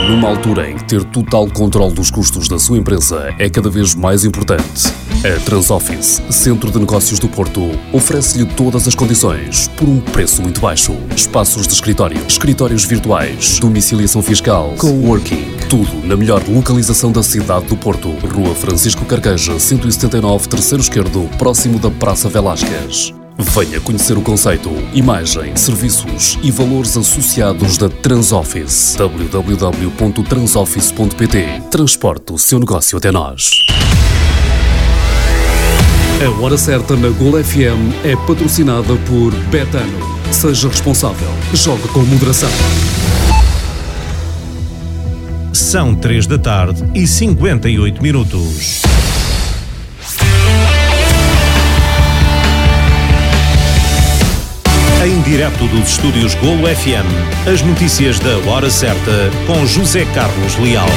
Numa altura em que ter total controle dos custos da sua empresa é cada vez mais importante, a Transoffice, Centro de Negócios do Porto, oferece-lhe todas as condições por um preço muito baixo. Espaços de escritório, escritórios virtuais, domiciliação fiscal, coworking, tudo na melhor localização da cidade do Porto. Rua Francisco Carqueja, 179, terceiro esquerdo, próximo da Praça Velásquez. Venha conhecer o conceito, imagem, serviços e valores associados da Transoffice. www.transoffice.pt. Transporte o seu negócio até nós. A Hora Certa na Gol FM é patrocinada por Betano. Seja responsável. Jogue com moderação. São 3h58. Em direto dos estúdios Golo FM, as notícias da Hora Certa com José Carlos Leal.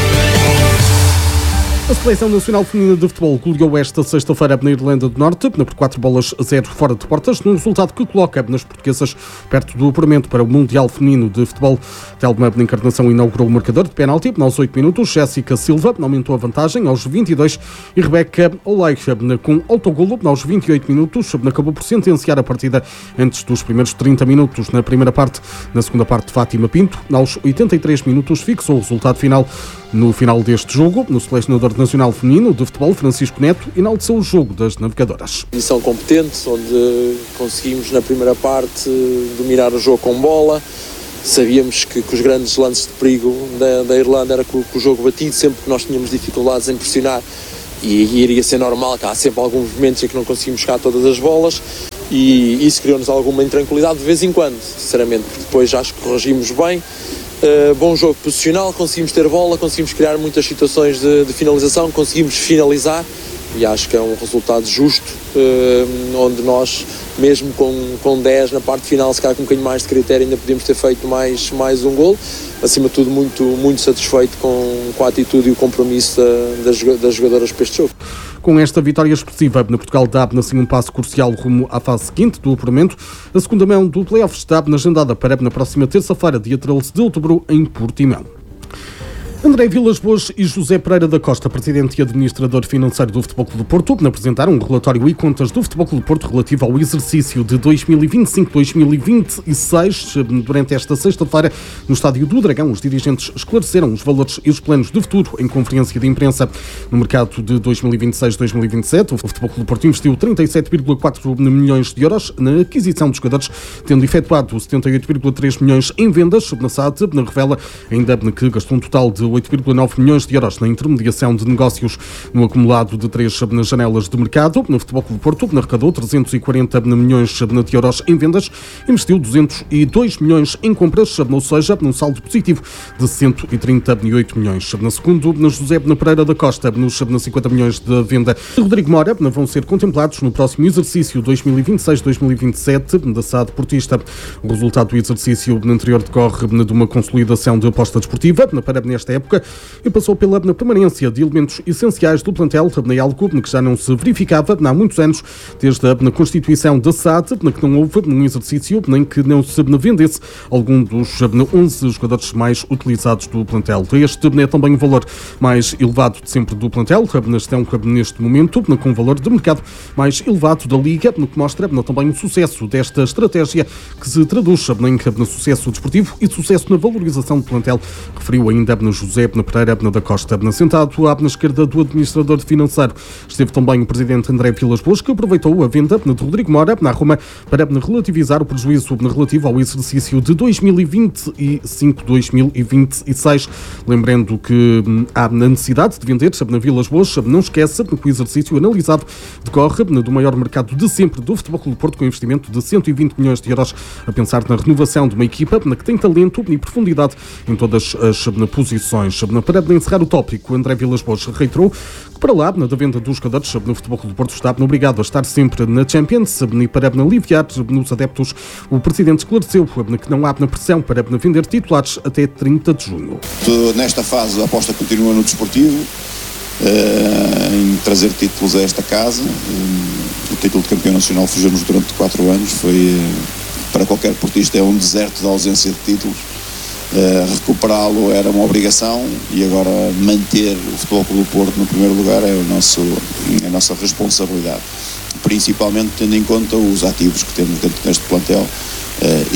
A Seleção Nacional Feminina de Futebol goleou esta sexta-feira na Irlanda do Norte por 4-0 fora de portas, num resultado que coloca as portuguesas perto do apuramento para o Mundial Feminino de Futebol. Telma Encarnação inaugurou o marcador de penalti aos 8 minutos. Jéssica Silva aumentou a vantagem aos 22 e Rebeca Olay com autogolo aos 28 minutos acabou por sentenciar a partida antes dos primeiros 30 minutos na primeira parte. Na segunda parte, Fátima Pinto, aos 83 minutos, fixou o resultado final. No final deste jogo, no Selecionador Nacional Feminino de Futebol, Francisco Neto enalteceu o jogo das navegadoras. Missão competente, onde conseguimos na primeira parte dominar o jogo com bola. Sabíamos que os grandes lances de perigo da Irlanda era com o jogo batido, sempre que nós tínhamos dificuldades em pressionar, e iria ser normal que há sempre alguns momentos em que não conseguimos chegar todas as bolas, e isso criou-nos alguma intranquilidade de vez em quando, sinceramente, porque depois acho que corrigimos bem. Bom jogo posicional, conseguimos ter bola, conseguimos criar muitas situações de finalização, conseguimos finalizar e acho que é um resultado justo, onde nós, mesmo com 10 na parte final, se calhar com um bocadinho mais de critério, ainda podíamos ter feito mais um golo. Acima de tudo, muito satisfeito com a atitude e o compromisso das jogadoras para este jogo. Com esta vitória expressiva, Portugal dá assim um passo crucial rumo à fase seguinte do apuramento. A segunda mão do play-off está agendada para na próxima terça-feira, dia 13 de outubro, em Portimão. André Vilas Boas e José Pereira da Costa, presidente e administrador financeiro do Futebol Clube do Porto, apresentaram um relatório e contas do Futebol Clube do Porto relativo ao exercício de 2025-2026. Durante esta sexta-feira, no Estádio do Dragão, os dirigentes esclareceram os valores e os planos de futuro em conferência de imprensa. No mercado de 2026-2027, o Futebol Clube do Porto investiu 37,4 milhões de euros na aquisição de jogadores, tendo efetuado 78,3 milhões em vendas. Na SAD revela ainda que gastou um total de 8,9 milhões de euros na intermediação de negócios. No acumulado de 3 janelas de mercado, no Futebol Clube do Porto arrecadou 340 milhões de euros em vendas, investiu 202 milhões em compras, ou seja, num saldo positivo de 138 milhões. Na segundo, na José Pereira da Costa, nos 50 milhões de venda de Rodrigo Mora vão ser contemplados no próximo exercício 2026-2027 da SAD Portista. O resultado do exercício anterior decorre de uma consolidação de aposta desportiva para nesta época e passou pela permanência de elementos essenciais do plantel, algo que já não se verificava há muitos anos, desde a constituição da SAD, que não houve um exercício nem que não se vendesse algum dos 11 jogadores mais utilizados do plantel. Este é também o valor mais elevado de sempre do plantel, estão neste momento com o valor de mercado mais elevado da Liga, no que mostra também o sucesso desta estratégia, que se traduz no sucesso desportivo e sucesso na valorização do plantel, referiu ainda José Pereira da Costa. Sentado à esquerda do administrador financeiro esteve também o presidente André Vilas Boas, que aproveitou a venda de Rodrigo Mora na Roma para relativizar o prejuízo relativo ao exercício de 2025-2026. Lembrando que há necessidade de vender na Vilas Boas. Não esqueça que o exercício analisado decorre do maior mercado de sempre do Futebol Clube do Porto, com investimento de 120 milhões de euros, a pensar na renovação de uma equipa que tem talento e profundidade em todas as posições. Para encerrar o tópico, André Vilas Boas reiterou que para lá da venda dos jogadores no Futebol Clube do Porto está obrigado a estar sempre na Champions e para aliviar nos adeptos, o presidente esclareceu que não há pressão para vender titulares até 30 de junho. Nesta fase a aposta continua no desportivo, em trazer títulos a esta casa. O título de campeão nacional fugiu-nos durante 4 anos, foi para qualquer portista é um deserto de ausência de títulos. Recuperá-lo era uma obrigação e agora manter o Futebol Clube do Porto no primeiro lugar é a nossa responsabilidade, principalmente tendo em conta os ativos que temos dentro deste plantel e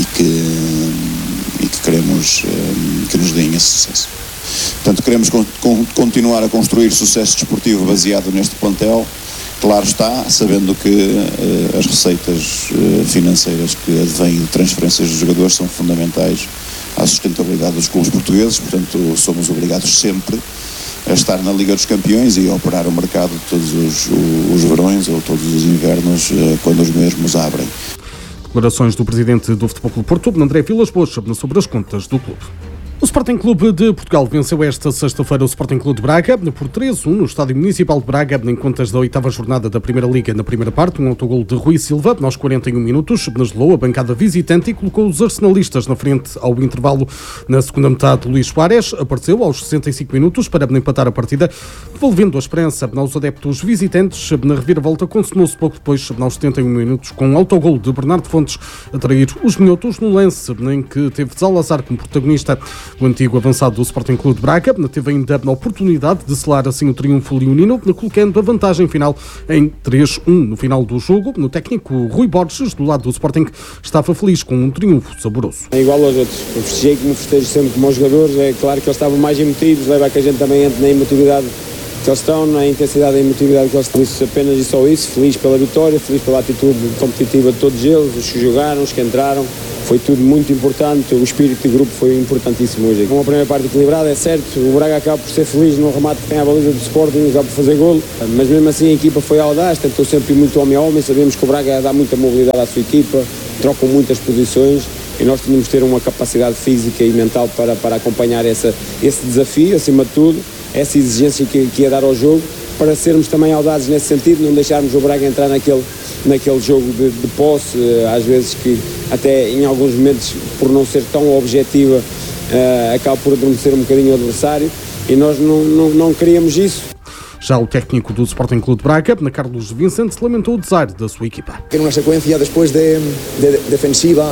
que queremos que nos deem esse sucesso. Portanto, queremos continuar a construir sucesso desportivo baseado neste plantel, claro está, sabendo que as receitas financeiras que advêm de transferências dos jogadores são fundamentais à sustentabilidade dos clubes portugueses, portanto somos obrigados sempre a estar na Liga dos Campeões e a operar o mercado todos os verões ou todos os invernos quando os mesmos abrem. Declarações do presidente do Futebol Clube do Porto, André Vilas-Boas, sobre as contas do clube. O Sporting Clube de Portugal venceu esta sexta-feira o Sporting Clube de Braga por 3-1 no Estádio Municipal de Braga, em contas da 8ª jornada da Primeira Liga. Na primeira parte, um autogol de Rui Silva, aos 41 minutos, gelou a bancada visitante e colocou os arsenalistas na frente ao intervalo. Na segunda metade, Luís Soares apareceu aos 65 minutos para empatar a partida, devolvendo a esperança aos adeptos visitantes. Na reviravolta, consumou-se pouco depois, aos 71 minutos, com um autogol de Bernardo Fontes a trair os minhotos no lance em que teve Zalazar como protagonista. O antigo avançado do Sporting Clube de Braga teve ainda a oportunidade de selar assim o triunfo leonino, colocando a vantagem final em 3-1 no final do jogo. No técnico Rui Borges, do lado do Sporting, estava feliz com um triunfo saboroso. É igual aos outros. Eu festejei como festejo sempre como os jogadores. É claro que eles estavam mais emotivos, leva a que a gente também entre na emotividade que eles estão, na intensidade e emotividade que eles estão. Isso apenas e só isso. Feliz pela vitória, feliz pela atitude competitiva de todos eles, os que jogaram, os que entraram. Foi tudo muito importante, o espírito de grupo foi importantíssimo hoje. Uma primeira parte equilibrada, é certo, o Braga acaba por ser feliz no remate que tem à baliza do Sporting, acaba por fazer golo, mas mesmo assim a equipa foi audaz, tentou sempre ir muito homem a homem, sabemos que o Braga dá muita mobilidade à sua equipa, trocam muitas posições e nós tínhamos de ter uma capacidade física e mental para acompanhar esse desafio, acima de tudo, essa exigência que ia dar ao jogo, para sermos também audazes nesse sentido, não deixarmos o Braga entrar naquele jogo de posse, às vezes que até em alguns momentos, por não ser tão objetiva, acaba por adormecer um bocadinho o adversário e nós não queríamos isso. Já o técnico do Sporting Clube de Braga, Carlos Vicente, lamentou o desire da sua equipa. En una secuencia después de defensiva,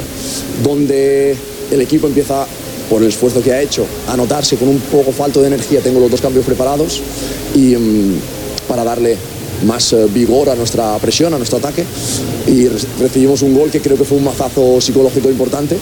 donde el equipo empieza, por el esfuerzo que ha hecho, a notarse con un poco falto de energía. Tengo los dos cambios preparados y para darle más vigor a nuestra presión, a nuestro ataque, y recibimos un gol que creo que fue un mazazo psicológico importante,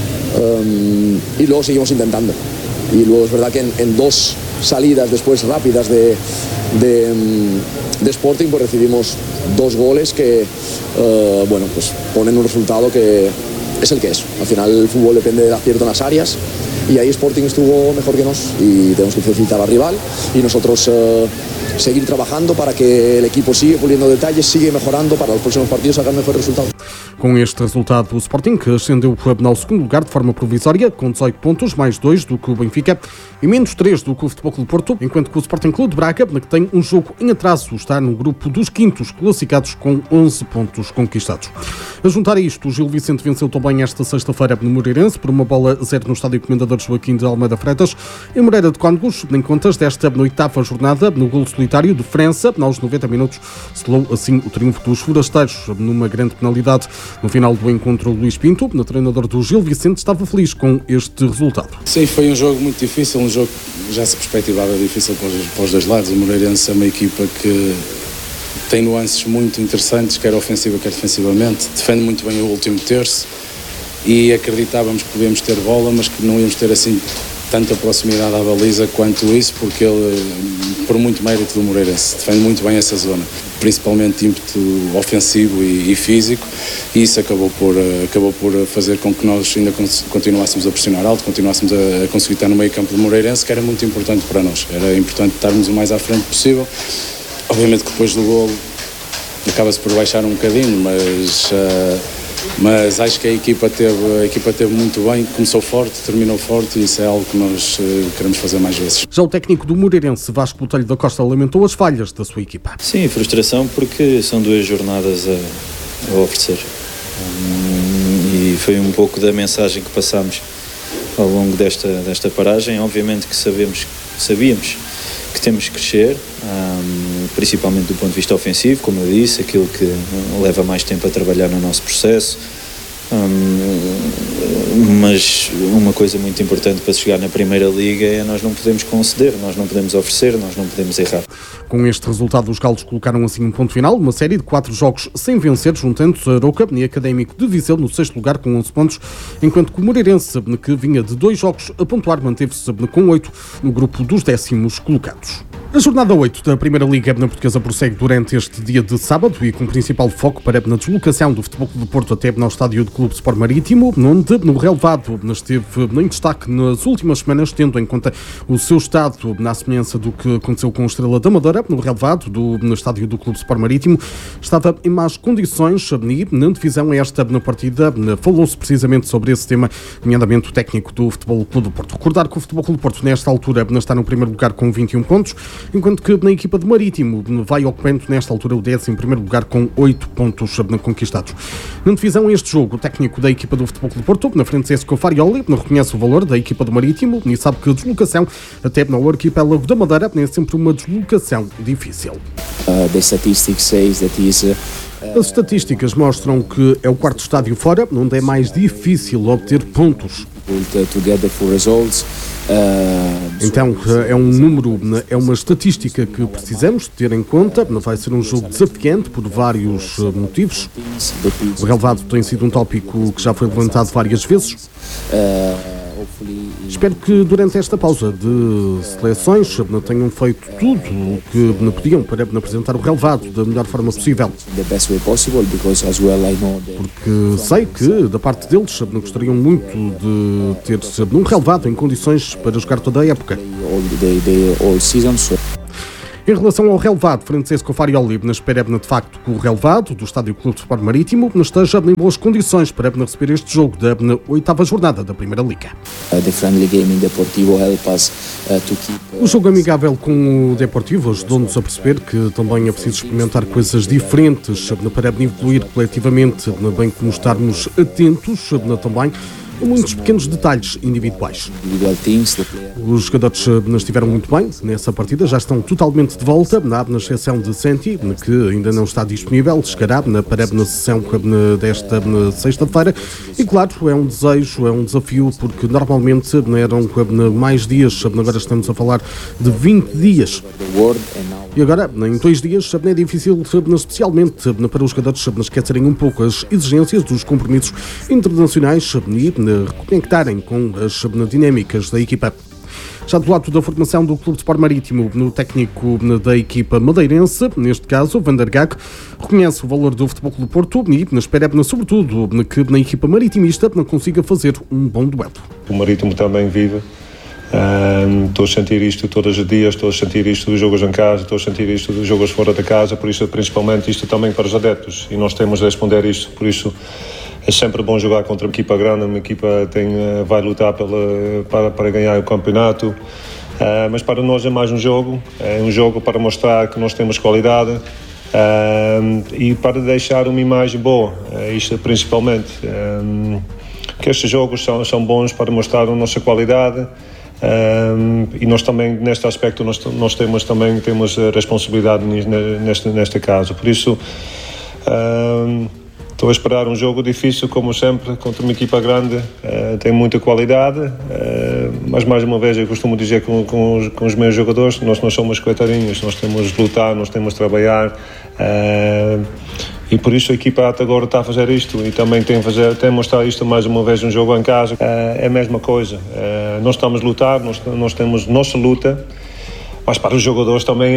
y luego seguimos intentando. Y luego es verdad que en dos salidas después rápidas de Sporting, pues recibimos dos goles que pues ponen un resultado que es el que es. Al final el fútbol depende del acierto en las áreas y ahí Sporting estuvo mejor que nos y tenemos que felicitar al rival y nosotros seguir trabajando para que el equipo siga puliendo detalles, sigue mejorando para los próximos partidos sacar mejores resultados. Com este resultado, o Sporting ascendeu ao segundo lugar de forma provisória, com 18 pontos, mais 2 do que o Benfica e menos 3 do que o Futebol Clube do Porto, enquanto que o Sporting Clube de Braga, que tem um jogo em atraso, está no grupo dos quintos classificados com 11 pontos conquistados. A juntar a isto, o Gil Vicente venceu também esta sexta-feira no Moreirense por 1-0 no Estádio Comendador Joaquim de Almeida Freitas, em Moreira de Cónegos, em contas desta 8ª jornada, no golo solitário de França, aos 90 minutos, selou assim o triunfo dos forasteiros, numa grande penalidade. No final do encontro, o Luís Pinto, no treinador do Gil Vicente, estava feliz com este resultado. Sim, foi um jogo muito difícil, um jogo que já se perspectivava difícil para os dois lados. O Moreirense é uma equipa que tem nuances muito interessantes, quer ofensiva, quer defensivamente, defende muito bem o último terço e acreditávamos que podíamos ter bola, mas que não íamos ter assim tanta proximidade à baliza quanto isso, porque ele, por muito mérito do Moreirense, defende muito bem essa zona, principalmente ímpeto ofensivo e físico, e isso acabou por fazer com que nós ainda continuássemos a pressionar alto, continuássemos a conseguir estar no meio campo do Moreirense, que era muito importante para nós, era importante estarmos o mais à frente possível. Obviamente que depois do golo acaba-se por baixar um bocadinho, mas acho que a equipa teve muito bem, começou forte, terminou forte e isso é algo que nós queremos fazer mais vezes. Já o técnico do Moreirense, Vasco Botelho da Costa, lamentou as falhas da sua equipa. Sim, frustração porque são 2 jornadas a oferecer e foi um pouco da mensagem que passámos ao longo desta paragem. Obviamente que sabíamos que temos que crescer, principalmente do ponto de vista ofensivo, como eu disse, aquilo que leva mais tempo a trabalhar no nosso processo. mas uma coisa muito importante para chegar na Primeira Liga é nós não podemos conceder, nós não podemos oferecer, nós não podemos errar. Com este resultado, os galos colocaram assim um ponto final, uma série de 4 jogos sem vencer, juntando-se a Arouca e Académico de Viseu no 6º lugar com 11 pontos, enquanto que o Moreirense, que vinha de 2 jogos a pontuar, manteve-se com 8 no grupo dos 10º colocados. A jornada 8 da Primeira Liga Portuguesa prossegue durante este dia de sábado e com principal foco para na deslocação do Futebol Clube do Porto até ao estádio do Clube Sport Marítimo, onde no relevado esteve em destaque nas últimas semanas, tendo em conta o seu estado na semelhança do que aconteceu com a Estrela da Amadora, no relevado no estádio do Clube Sport Marítimo, estava em más condições e na divisão esta na partida falou-se precisamente sobre esse tema, nomeadamente o técnico do Futebol Clube do Porto. Recordar que o Futebol Clube do Porto nesta altura está no primeiro lugar com 21 pontos, enquanto que na equipa de Marítimo vai ocupando nesta altura o 11º lugar com 8 pontos conquistados. Na divisão este jogo, o técnico da equipa do Futebol Clube do Porto, na Francesco Farioli, reconhece o valor da equipa do Marítimo e sabe que a deslocação até no arquipélago da Madeira é sempre uma deslocação difícil. As estatísticas mostram que é o quarto estádio fora, onde é mais difícil obter pontos. Então é um número, é uma estatística que precisamos ter em conta. Vai ser um jogo desafiante por vários motivos. O relevado tem sido um tópico que já foi levantado várias vezes. Espero que durante esta pausa de seleções tenham feito tudo o que podiam para apresentar o relevado da melhor forma possível. Porque sei que da parte deles gostariam muito de ter um relevado em condições para jogar toda a época. Em relação ao relevado, Francesco Farioli espera de facto que o relevado do Estádio Clube de Sport Marítimo esteja em boas condições para receber este jogo da 8ª jornada da Primeira Liga. O jogo amigável com o Deportivo ajudou-nos a perceber que também é preciso experimentar coisas diferentes para evoluir coletivamente, bem como estarmos atentos também a muitos pequenos detalhes individuais. Os jogadores estiveram muito bem nessa partida, já estão totalmente de volta, na exceção de Senti, que ainda não está disponível, chegará para a sessão desta sexta-feira. E claro, é um desejo, é um desafio, porque normalmente eram mais dias, agora estamos a falar de 20 dias. E agora, em 2 dias, é difícil, especialmente para os jogadores, esquecerem um pouco as exigências dos compromissos internacionais e reconectarem com as dinâmicas da equipa. Já do lado da formação do Clube de Sport Marítimo, no técnico da equipa madeirense, neste caso, Van der Gaag, reconhece o valor do Futebol Clube do Porto e espera, sobretudo, que na equipa maritimista consiga fazer um bom duelo. O Marítimo também vive. Estou a sentir isto todos os dias, estou a sentir isto dos jogos em casa, estou a sentir isto dos jogos fora da casa, por isso principalmente isto também para os adeptos e nós temos de responder isto, por isso é sempre bom jogar contra uma equipa grande, uma equipa vai lutar para ganhar o campeonato, mas para nós é mais um jogo para mostrar que nós temos qualidade e para deixar uma imagem boa, isto principalmente, que estes jogos são bons para mostrar a nossa qualidade. E nós também, neste aspecto, nós temos responsabilidade neste caso. Por isso, estou a esperar um jogo difícil, como sempre, contra uma equipa grande. Tem muita qualidade, mas mais uma vez eu costumo dizer com os meus jogadores, nós não somos coitadinhos, nós temos de lutar, nós temos de trabalhar. E por isso a equipa até agora está a fazer isto e também tem a mostrar isto mais uma vez um jogo em casa. É a mesma coisa, nós estamos a lutar, nós temos nossa luta, mas para os jogadores também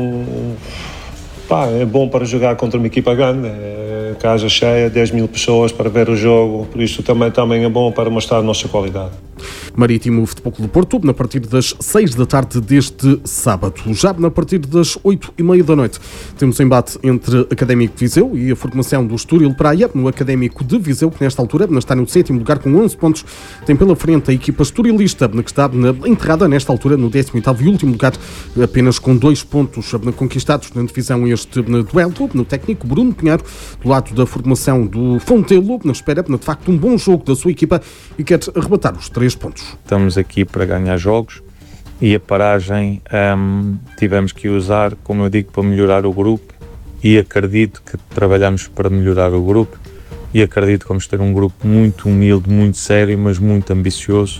é bom para jogar contra uma equipa grande, casa cheia, 10 mil pessoas para ver o jogo, por isso também é bom para mostrar a nossa qualidade. Marítimo Futebol Clube do Porto, na partir das 6 da tarde deste sábado. Já na partir das 8h30 da noite, temos embate entre Académico de Viseu e a formação do Estoril Praia. No Académico de Viseu, que nesta altura está no 7º lugar com 11 pontos, tem pela frente a equipa estorilista, que está enterrada nesta altura no 18º e último lugar, apenas com 2 pontos conquistados na divisão este duelo. No técnico Bruno Pinheiro, do lado da formação do Fontelo, espera de facto um bom jogo da sua equipa e quer arrebatar os 3 pontos. Estamos aqui para ganhar jogos e a paragem tivemos que usar, como eu digo, para melhorar o grupo e acredito que trabalhamos para melhorar o grupo. e acredito que vamos ter um grupo muito humilde, muito sério, mas muito ambicioso.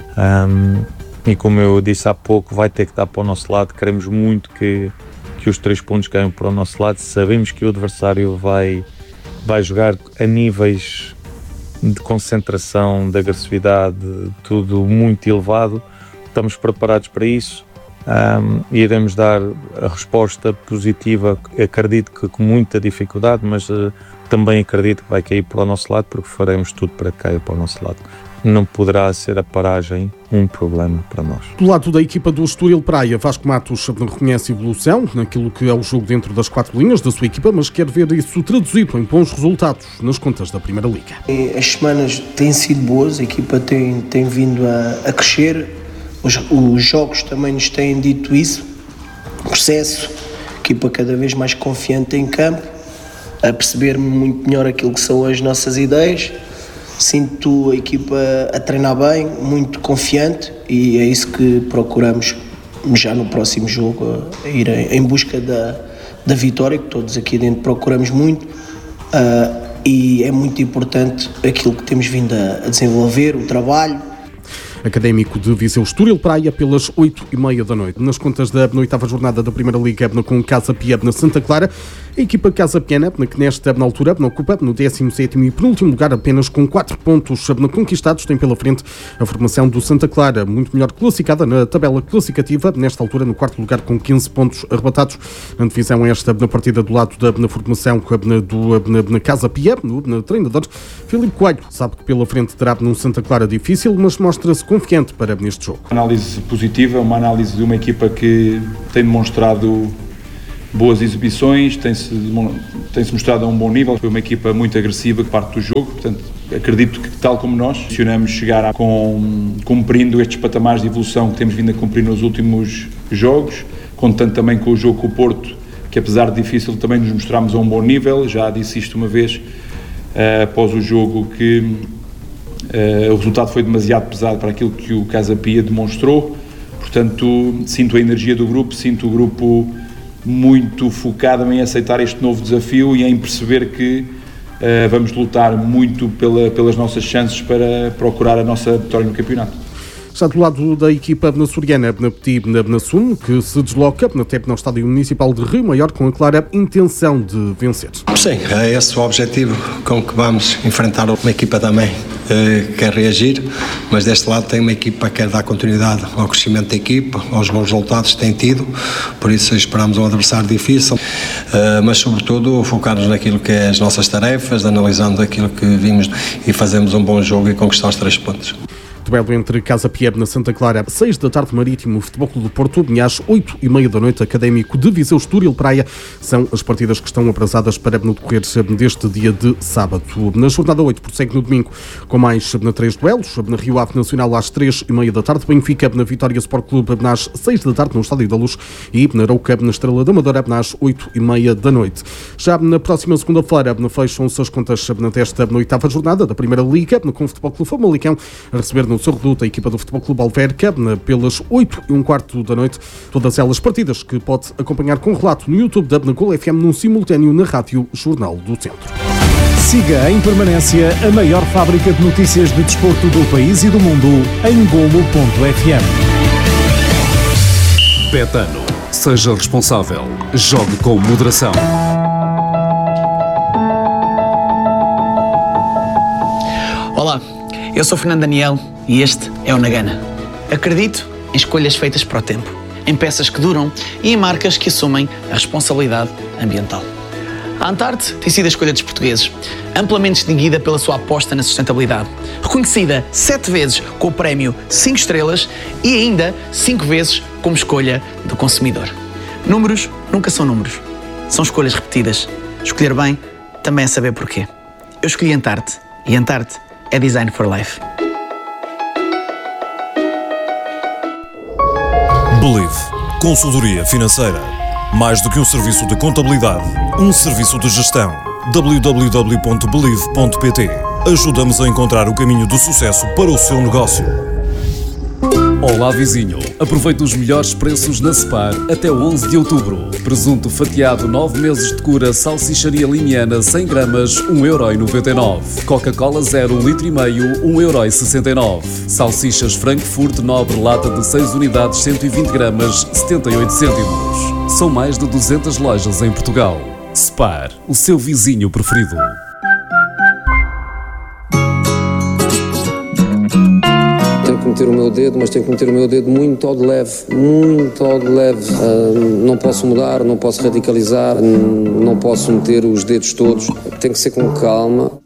E como eu disse há pouco, vai ter que dar para o nosso lado. Queremos muito que os 3 pontos caiam para o nosso lado. Sabemos que o adversário vai jogar a níveis de concentração, de agressividade, tudo muito elevado. Estamos preparados para isso. E iremos dar a resposta positiva, acredito que com muita dificuldade, mas também acredito que vai cair para o nosso lado, porque faremos tudo para que caia para o nosso lado. Não poderá ser a paragem um problema para nós. Do lado da equipa do Estoril Praia, Vasco Matos reconhece evolução naquilo que é o jogo dentro das 4 linhas da sua equipa, mas quer ver isso traduzido em bons resultados nas contas da Primeira Liga. As semanas têm sido boas, a equipa tem vindo a crescer, os jogos também nos têm dito isso, o processo, a equipa cada vez mais confiante em campo, a perceber muito melhor aquilo que são as nossas ideias. Sinto a equipa a treinar bem, muito confiante, e é isso que procuramos já no próximo jogo, a ir em busca da vitória, que todos aqui dentro procuramos muito, e é muito importante aquilo que temos vindo a desenvolver, o trabalho. Académico de Viseu Estoril Praia pelas 8h30 da noite. Nas contas da 8ª jornada da Primeira Liga com Casa Pia na Santa Clara, a equipa Casa Piana, que nesta altura ocupa no 17º e penúltimo lugar apenas com 4 pontos conquistados, tem pela frente a formação do Santa Clara, muito melhor classificada na tabela classificativa, nesta altura no 4º lugar com 15 pontos arrebatados. Na divisão esta na partida do lado da formação na Casa Pia, no treinador Filipe Coelho, sabe que pela frente terá num Santa Clara difícil, mas mostra-se confiante para neste jogo. Uma análise positiva, uma análise de uma equipa que tem demonstrado boas exibições, tem-se mostrado a um bom nível. Foi uma equipa muito agressiva que parte do jogo, portanto acredito que, tal como nós, funcionamos chegar cumprindo estes patamares de evolução que temos vindo a cumprir nos últimos jogos, contando também com o jogo com o Porto, que apesar de difícil também nos mostramos a um bom nível. Já disse isto uma vez após o jogo, que o resultado foi demasiado pesado para aquilo que o Casa Pia demonstrou. Portanto, sinto a energia do grupo, sinto o grupo muito focado em aceitar este novo desafio e em perceber que vamos lutar muito pelas nossas chances para procurar a nossa vitória no campeonato. Já do lado da equipa soriana, na Sun, que se desloca até no Estádio Municipal de Rio Maior com a clara intenção de vencer. Sim, é esse o objetivo com que vamos enfrentar uma equipa também que quer reagir, mas deste lado tem uma equipa que quer dar continuidade ao crescimento da equipa, aos bons resultados que tem tido, por isso esperamos um adversário difícil, mas sobretudo focar-nos naquilo que é as nossas tarefas, analisando aquilo que vimos e fazemos um bom jogo e conquistar os 3 pontos. Duelo entre Casa Pia na Santa Clara, 6 da tarde, Marítimo, Futebol Clube do Porto, e às 8h30 da noite, Académico de Viseu Estoril Praia. São as partidas que estão aprazadas para no decorrer deste dia de sábado. Na jornada 8, prossegue no domingo com mais 3 duelos. Na Rio Ave Nacional às 3h30 da tarde, Benfica na Vitória Sport Clube às 6 da tarde no Estádio da Luz e na Arouca na Estrela da Amadora às 8h30 da noite. Já na próxima segunda-feira fecham-se as contas desta 8ª jornada da Primeira Liga, com o Futebol Clube Famalicão a receber no seu reduto a equipa do Futebol Clube Alverca pelas 8h15 da noite. Todas elas partidas que pode acompanhar com relato no YouTube da Gol FM num simultâneo na Rádio Jornal do Centro. Siga em permanência a maior fábrica de notícias de desporto do país e do mundo em Golo.fm. Betano. Seja responsável. Jogue com moderação. Olá, eu sou Fernando Daniel e este é o Nagana. Acredito em escolhas feitas para o tempo, em peças que duram e em marcas que assumem a responsabilidade ambiental. A Antarte tem sido a escolha dos portugueses, amplamente distinguida pela sua aposta na sustentabilidade, reconhecida 7 vezes com o prémio 5 estrelas e ainda 5 vezes como escolha do consumidor. Números nunca são números, são escolhas repetidas. Escolher bem também é saber porquê. Eu escolhi Antarte e Antarte é Design for Life. Believe. Consultoria financeira. Mais do que um serviço de contabilidade, um serviço de gestão. www.believe.pt. Ajudamos a encontrar o caminho do sucesso para o seu negócio. Olá vizinho, aproveita os melhores preços na Spar até 11 de outubro. Presunto fatiado 9 meses de cura, salsicharia limiana 100 gramas, 1,99€. Coca-Cola 0, 1,5 litro, 1,69€. Salsichas Frankfurt Nobre, lata de 6 unidades, 120 gramas, 78 cêntimos. São mais de 200 lojas em Portugal. Spar, o seu vizinho preferido. Tenho que meter o meu dedo, mas tenho que meter o meu dedo muito ao de leve, muito ao de leve. Não posso mudar, não posso radicalizar, não posso meter os dedos todos. Tem que ser com calma.